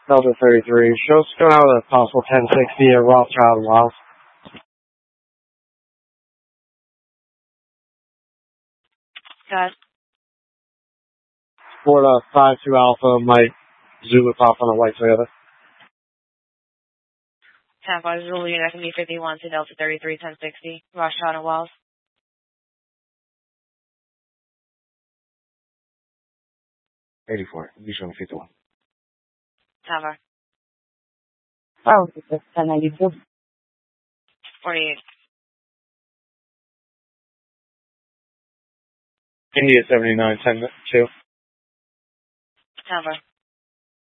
Delta 33. Show us going out with a possible 1060 at Rothschild and Wiles. Got Florida 5-2 Alpha, Mike Zulu Pop on a white Toyota. Tampa Zulu Unit FME 51 to Delta 33 1060. Rothschild and Wiles. 84. You show me 51. Tampa. Oh, it's 1092. 48. India 79, 10-2. Tampa.